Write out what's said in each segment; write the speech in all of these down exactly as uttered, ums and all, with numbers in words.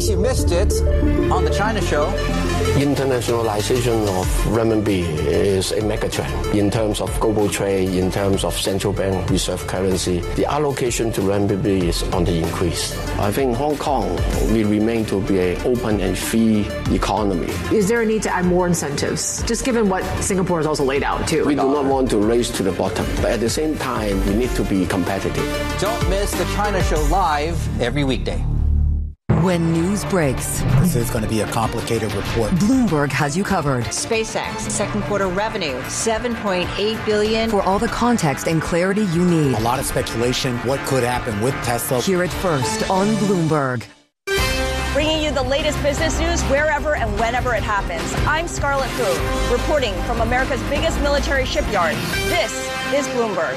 case you missed it, on the China Show. Internationalization of renminbi is a megatrend in terms of global trade, in terms of central bank reserve currency. The allocation to renminbi is on the increase. I think Hong Kong will remain to be an open and free economy. Is there a need to add more incentives, just given what Singapore has also laid out too? We do not want to race to the bottom, but at the same time, we need to be competitive. Don't miss the China Show live every weekday. When news breaks, this is going to be a complicated report. Bloomberg has you covered. SpaceX, second quarter revenue, seven point eight billion For dollars. all the context and clarity you need. A lot of speculation, what could happen with Tesla. Hear it first on Bloomberg. Bringing you the latest business news wherever and whenever it happens. I'm Scarlett Fu, reporting from America's biggest military shipyard. This is Bloomberg.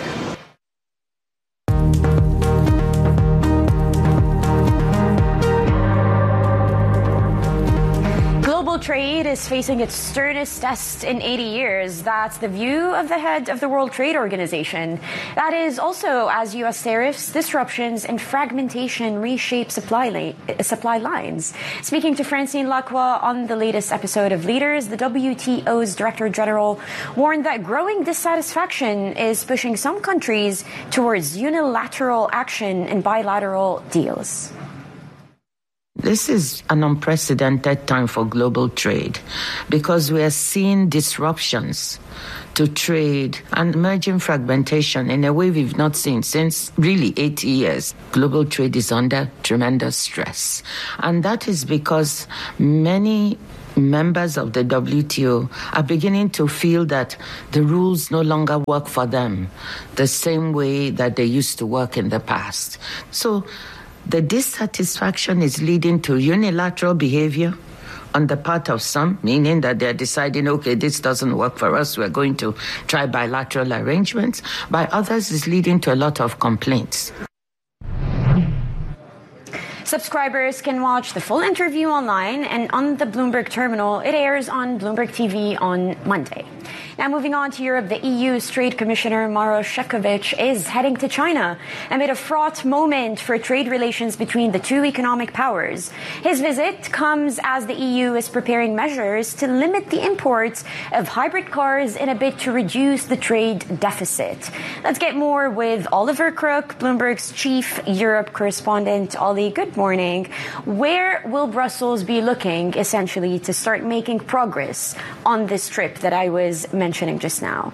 Global trade is facing its sternest test in eighty years. That's the view of the head of the World Trade Organization. That is also as U S tariffs, disruptions, and fragmentation reshape supply, la- supply lines. Speaking to Francine Lacroix on the latest episode of Leaders, the W T O's Director General warned that growing dissatisfaction is pushing some countries towards unilateral action and bilateral deals. This is an unprecedented time for global trade because we are seeing disruptions to trade and emerging fragmentation in a way we've not seen since really eighty years. Global trade is under tremendous stress. And that is because many members of the W T O are beginning to feel that the rules no longer work for them the same way that they used to work in the past. So the dissatisfaction is leading to unilateral behavior on the part of some, meaning that they're deciding, okay, this doesn't work for us, we're going to try bilateral arrangements. By others, it's leading to a lot of complaints. Subscribers can watch the full interview online and on the Bloomberg terminal. It airs on Bloomberg T V on Monday. Now, moving on to Europe, the E U's Trade Commissioner Maroš Šefčovič is heading to China amid a fraught moment for trade relations between the two economic powers. His visit comes as the E U is preparing measures to limit the imports of hybrid cars in a bid to reduce the trade deficit. Let's get more with Oliver Crook, Bloomberg's chief Europe correspondent. Ollie, good morning. Where will Brussels be looking, essentially, to start making progress on this trip that I was mentioning just now?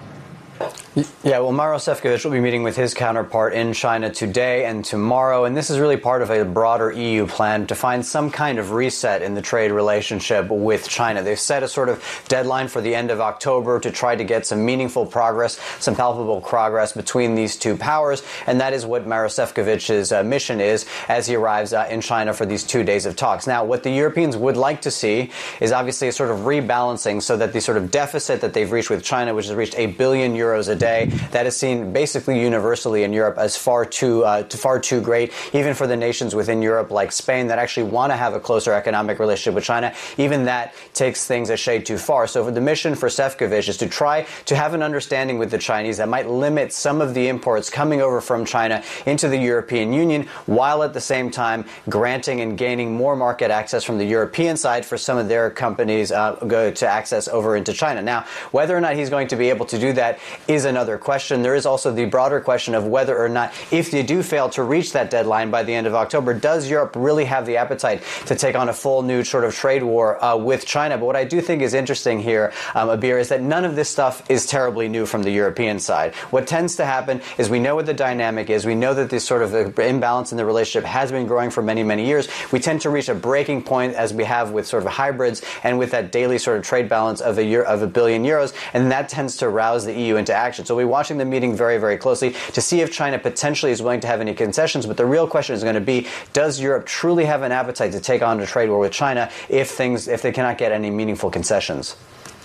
Yeah, well, Maroš Šefčovič will be meeting with his counterpart in China today and tomorrow, and this is really part of a broader E U plan to find some kind of reset in the trade relationship with China. They've set a sort of deadline for the end of October to try to get some meaningful progress, some palpable progress between these two powers, and that is what Maroš Šefčovič's uh, mission is as he arrives uh, in China for these two days of talks. Now, what the Europeans would like to see is obviously a sort of rebalancing so that the sort of deficit that they've reached with China, which has reached a billion euros a day, that is seen basically universally in Europe as far too uh, too, far too great, even for the nations within Europe like Spain that actually want to have a closer economic relationship with China. Even that takes things a shade too far. So the mission for Šefčovič is to try to have an understanding with the Chinese that might limit some of the imports coming over from China into the European Union, while at the same time granting and gaining more market access from the European side for some of their companies uh, go to access over into China. Now, whether or not he's going to be able to do that is another question. There is also the broader question of whether or not, if they do fail to reach that deadline by the end of October, does Europe really have the appetite to take on a full new sort of trade war uh, with China? But what I do think is interesting here, um, Abir, is that none of this stuff is terribly new from the European side. What tends to happen is we know what the dynamic is. We know that this sort of imbalance in the relationship has been growing for many, many years. We tend to reach a breaking point as we have with sort of hybrids and with that daily sort of trade balance of a year of a billion euros, and that tends to rouse the E U into action. So we're watching the meeting very, very closely to see if China potentially is willing to have any concessions. But the real question is going to be, does Europe truly have an appetite to take on a trade war with China if things, if they cannot get any meaningful concessions?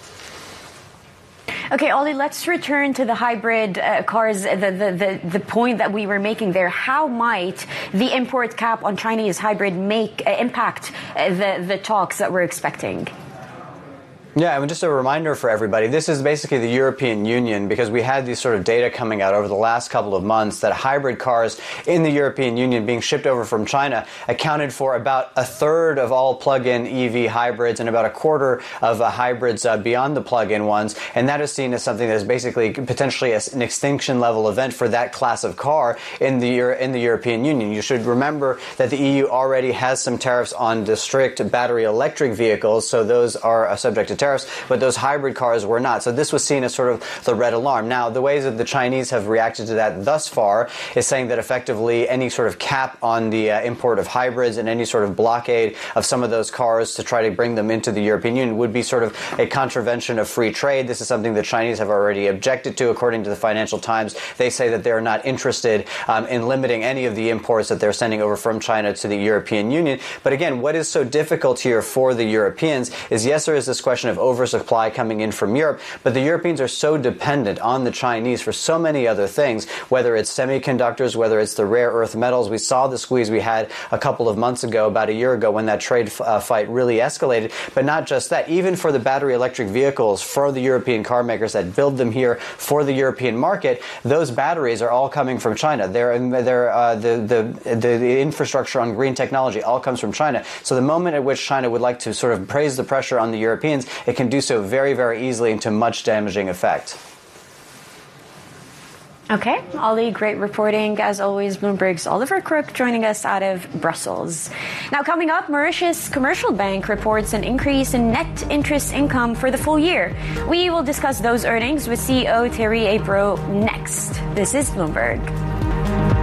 Okay, Ollie, let's return to the hybrid uh, cars, the, the, the, the point that we were making there. How might the import cap on Chinese hybrid make uh, impact uh, the, the talks that we're expecting? Yeah, and just a reminder for everybody, this is basically the European Union, because we had these sort of data coming out over the last couple of months that hybrid cars in the European Union being shipped over from China accounted for about a third of all plug-in E V hybrids and about a quarter of uh, hybrids uh, beyond the plug-in ones. And that is seen as something that is basically potentially an extinction level event for that class of car in the, in the European Union. You should remember that the E U already has some tariffs on the strict battery electric vehicles, so those are uh, subject to tariffs, but those hybrid cars were not. So this was seen as sort of the red alarm. Now, the ways that the Chinese have reacted to that thus far is saying that effectively any sort of cap on the uh, import of hybrids and any sort of blockade of some of those cars to try to bring them into the European Union would be sort of a contravention of free trade. This is something the Chinese have already objected to, according to the Financial Times. They say that they're not interested um, in limiting any of the imports that they're sending over from China to the European Union. But again, what is so difficult here for the Europeans is, yes, there is this question of oversupply coming in from Europe, but the Europeans are so dependent on the Chinese for so many other things, whether it's semiconductors, whether it's the rare earth metals. We saw the squeeze we had a couple of months ago, about a year ago, when that trade uh, fight really escalated. But not just that, even for the battery electric vehicles for the European car makers that build them here for the European market, those batteries are all coming from China. They're, they're, uh, the, the, the, the infrastructure on green technology all comes from China. So the moment at which China would like to sort of praise the pressure on the Europeans, it can do so very, very easily and to much damaging effect. Okay, Ollie, great reporting. As always, Bloomberg's Oliver Crook joining us out of Brussels. Now, coming up, Mauritius Commercial Bank reports an increase in net interest income for the full year. We will discuss those earnings with C E O Thierry Aprot next. This is Bloomberg.